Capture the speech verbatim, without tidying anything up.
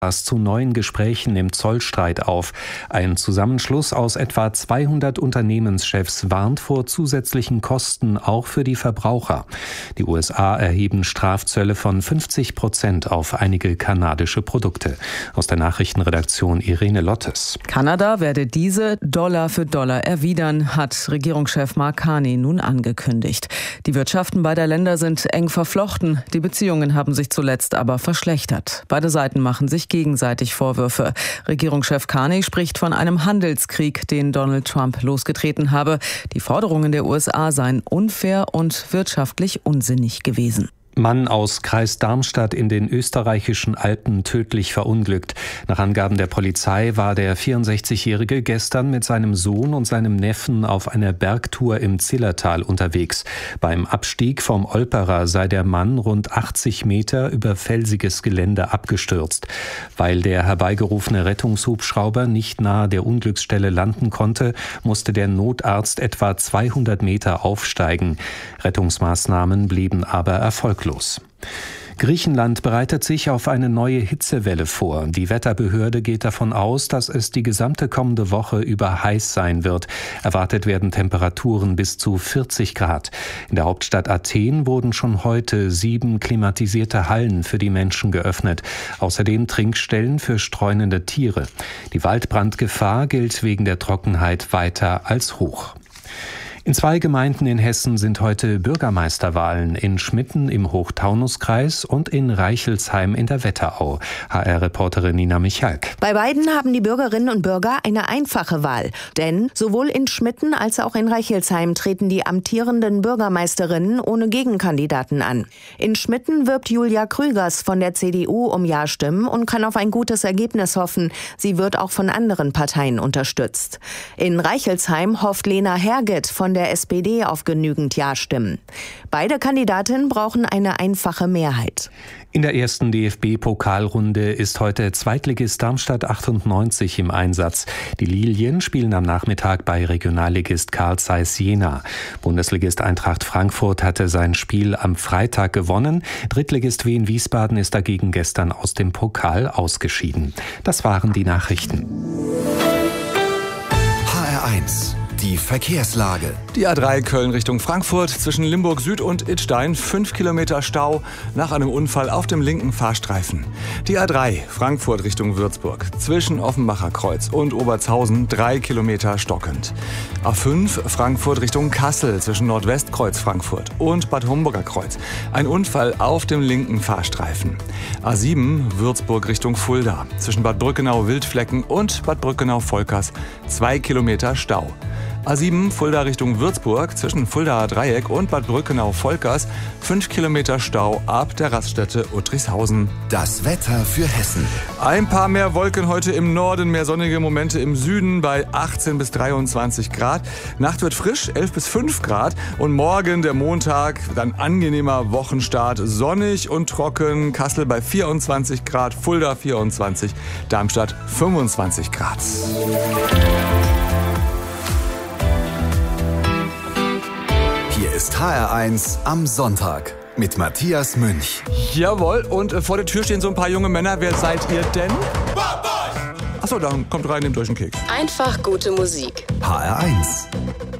zu neuen Gesprächen im Zollstreit auf. Ein Zusammenschluss aus etwa zweihundert Unternehmenschefs warnt vor zusätzlichen Kosten auch für die Verbraucher. Die U S A erheben Strafzölle von fünfzig Prozent auf einige kanadische Produkte. Aus der Nachrichtenredaktion Irene Lottes. Kanada werde diese Dollar für Dollar erwidern, hat Regierungschef Mark Carney nun angekündigt. Die Wirtschaften beider Länder sind eng verflochten. Die Beziehungen haben sich zuletzt aber verschlechtert. Beide Seiten machen sich gegenseitig Vorwürfe. Regierungschef Carney spricht von einem Handelskrieg, den Donald Trump losgetreten habe. Die Forderungen der U S A seien unfair und wirtschaftlich unsinnig gewesen. Mann aus Kreis Darmstadt in den österreichischen Alpen tödlich verunglückt. Nach Angaben der Polizei war der vierundsechzigjährige gestern mit seinem Sohn und seinem Neffen auf einer Bergtour im Zillertal unterwegs. Beim Abstieg vom Olperer sei der Mann rund achtzig Meter über felsiges Gelände abgestürzt. Weil der herbeigerufene Rettungshubschrauber nicht nahe der Unglücksstelle landen konnte, musste der Notarzt etwa zweihundert Meter aufsteigen. Rettungsmaßnahmen blieben aber erfolglos. Griechenland bereitet sich auf eine neue Hitzewelle vor. Die Wetterbehörde geht davon aus, dass es die gesamte kommende Woche über heiß sein wird. Erwartet werden Temperaturen bis zu vierzig Grad. In der Hauptstadt Athen wurden schon heute sieben klimatisierte Hallen für die Menschen geöffnet. Außerdem Trinkstellen für streunende Tiere. Die Waldbrandgefahr gilt wegen der Trockenheit weiter als hoch. In zwei Gemeinden in Hessen sind heute Bürgermeisterwahlen, in Schmitten im Hochtaunuskreis und in Reichelsheim in der Wetterau. H R-Reporterin Nina Michalk. Bei beiden haben die Bürgerinnen und Bürger eine einfache Wahl. Denn sowohl in Schmitten als auch in Reichelsheim treten die amtierenden Bürgermeisterinnen ohne Gegenkandidaten an. In Schmitten wirbt Julia Krügers von der C D U um Ja-Stimmen und kann auf ein gutes Ergebnis hoffen. Sie wird auch von anderen Parteien unterstützt. In Reichelsheim hofft Lena Herget von der S P D auf genügend Ja-Stimmen. Beide Kandidatinnen brauchen eine einfache Mehrheit. In der ersten D F B-Pokalrunde ist heute Zweitligist Darmstadt achtundneunzig im Einsatz. Die Lilien spielen am Nachmittag bei Regionalligist Carl Zeiss Jena. Bundesligist Eintracht Frankfurt hatte sein Spiel am Freitag gewonnen. Drittligist Wien Wiesbaden ist dagegen gestern aus dem Pokal ausgeschieden. Das waren die Nachrichten. H R eins. Die Verkehrslage. Die A drei Köln Richtung Frankfurt zwischen Limburg Süd und Idstein. Fünf Kilometer Stau nach einem Unfall auf dem linken Fahrstreifen. Die A drei Frankfurt Richtung Würzburg zwischen Offenbacher Kreuz und Obertshausen. Drei Kilometer stockend. A fünf Frankfurt Richtung Kassel zwischen Nordwestkreuz Frankfurt und Bad Homburger Kreuz. Ein Unfall auf dem linken Fahrstreifen. A sieben Würzburg Richtung Fulda zwischen Bad Brückenau-Wildflecken und Bad Brückenau-Volkers. Zwei Kilometer Stau. A sieben Fulda Richtung Würzburg zwischen Fuldaer Dreieck und Bad Brückenau-Volkers. Fünf Kilometer Stau ab der Raststätte Uttrichshausen. Das Wetter für Hessen. Ein paar mehr Wolken heute im Norden, mehr sonnige Momente im Süden bei achtzehn bis dreiundzwanzig Grad. Nacht wird frisch, elf bis fünf Grad. Und morgen, der Montag, dann angenehmer Wochenstart. Sonnig und trocken. Kassel bei vierundzwanzig Grad, Fulda vierundzwanzig, Darmstadt fünfundzwanzig Grad. Hier ist H R eins am Sonntag mit Matthias Münch. Jawohl, und äh, vor der Tür stehen so ein paar junge Männer. Wer seid ihr denn? Achso, dann kommt rein, nehmt euch einen Keks. Einfach gute Musik. H R eins.